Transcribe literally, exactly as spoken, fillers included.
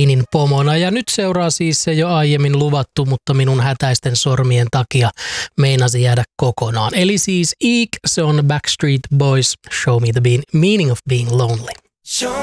Kanein pomona. Ja nyt seuraa siis se jo aiemmin luvattu, mutta minun hätäisten sormien takia meinasi jäädä kokonaan. Eli siis Eek, se on Backstreet Boys, Show Me the Meaning of Being Lonely.